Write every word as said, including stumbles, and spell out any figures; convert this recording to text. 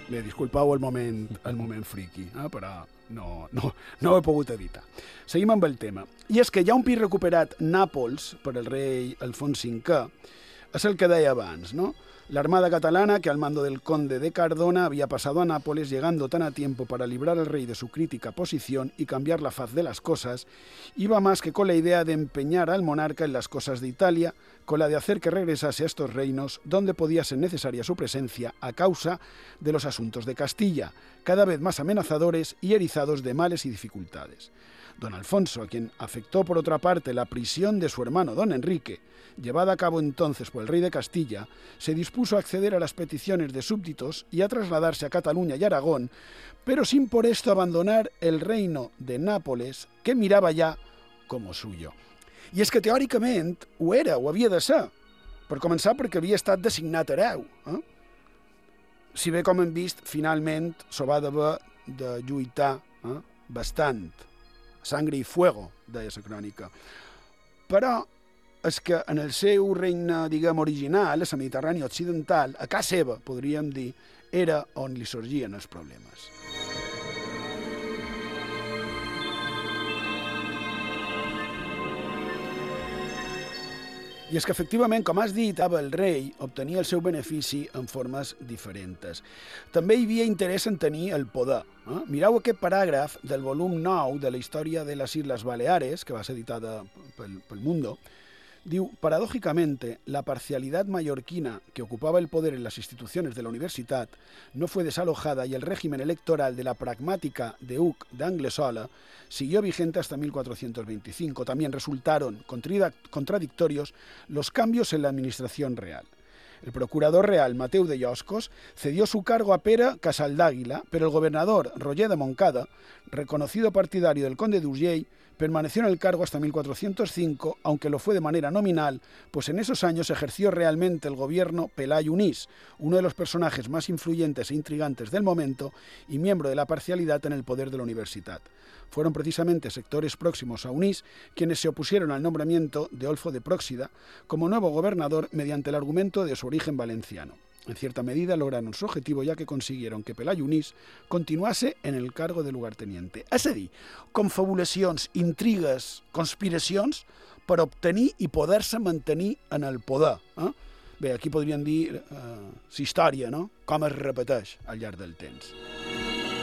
Bé, disculpeu el moment, el moment friqui, eh? però no, no, no ho he pogut evitar. Seguim amb el tema. I és que ja un pi recuperat Nàpols per el rei Alfons cinquè és el que deia abans, ¿no? La armada catalana, que al mando del conde de Cardona había pasado a Nápoles, llegando tan a tiempo para librar al rey de su crítica posición y cambiar la faz de las cosas, iba más que con la idea de empeñar al monarca en las cosas de Italia, con la de hacer que regresase a estos reinos donde podía ser necesaria su presencia a causa de los asuntos de Castilla, cada vez más amenazadores y erizados de males y dificultades. Don Alfonso, a quien afectó por otra parte la prisión de su hermano don Enrique, llevada a cabo entonces por el rey de Castilla, se dispuso a acceder a las peticiones de súbditos y a trasladarse a Cataluña y Aragón, pero sin por esto abandonar el reino de Nápoles, que mirava ja com suyo. I és que teòricament ho era, ho havia de ser, per començar perquè havia estat designat hereu. Eh? Si bé, com hem vist, finalment s'ho va d'haver de lluitar eh? bastant. Sangre i fuego, deia la crònica. Però és que en el seu regne, diguem, original, a la Mediterrània occidental, a casa seva, podríem dir, era on li sorgien els problemes. I és que, efectivament, com has dit, el rei obtenia el seu benefici en formes diferents. També hi havia interès en tenir el poder. Eh? Mireu aquest paràgraf del volum nou de la història de les Isles Baleares, que va ser editada pel, pel Mundo. Diu, paradójicamente, la parcialidad mallorquina que ocupaba el poder en las instituciones de la universidad no fue desalojada y el régimen electoral de la pragmática de Hug de Anglesola siguió vigente hasta mil cuatrocientos veinticinco. También resultaron contradictorios los cambios en la administración real. El procurador real Mateu de Lloscos cedió su cargo a Pere Casaldáguila, pero el gobernador Roger de Moncada, reconocido partidario del conde d'Urgell, permaneció en el cargo hasta mil cuatrocientos cinco, aunque lo fue de manera nominal, pues en esos años ejerció realmente el gobierno Pelayo Unís, uno de los personajes más influyentes e intrigantes del momento y miembro de la parcialidad en el poder de la universidad. Fueron precisamente sectores próximos a Unís quienes se opusieron al nombramiento de Olfo de Próxida como nuevo gobernador mediante el argumento de su origen valenciano. En cierta medida lograron su objetivo ya que consiguieron que Pelayo Unís continuase en el cargo de lugarteniente. És a dir, confabulacions, intrigues, conspiracions per obtenir i poder-se mantenir en el poder. Eh? Bé, aquí podríem dir eh, la història, no? Com es repeteix al llarg del temps.